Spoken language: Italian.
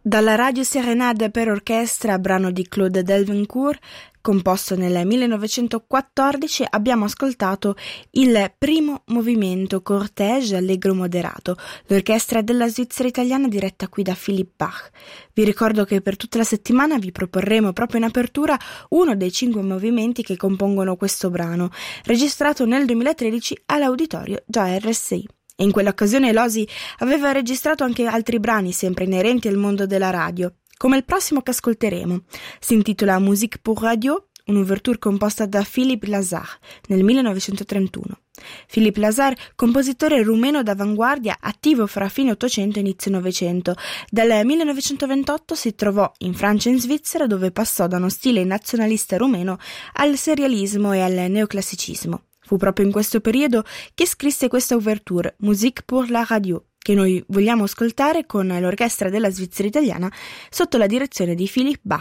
Dalla Radio Sérénade per orchestra, brano di Claude Delvincourt, composto nel 1914, abbiamo ascoltato il primo movimento cortège allegro moderato, l'orchestra della Svizzera italiana diretta qui da Philippe Bach. Vi ricordo che per tutta la settimana vi proporremo proprio in apertura uno dei 5 movimenti che compongono questo brano, registrato nel 2013 all'Auditorio Gia RSI. E in quell'occasione Losi aveva registrato anche altri brani sempre inerenti al mondo della radio, come il prossimo che ascolteremo. Si intitola Musique pour Radio, un'ouverture composta da Philippe Lazar nel 1931. Philippe Lazar, compositore rumeno d'avanguardia attivo fra fine Ottocento e inizio Novecento. Dal 1928 si trovò in Francia e in Svizzera, dove passò da uno stile nazionalista rumeno al serialismo e al neoclassicismo. Fu proprio in questo periodo che scrisse questa ouverture, Musique pour la Radio, che noi vogliamo ascoltare con l'orchestra della Svizzera italiana sotto la direzione di Philippe Bach.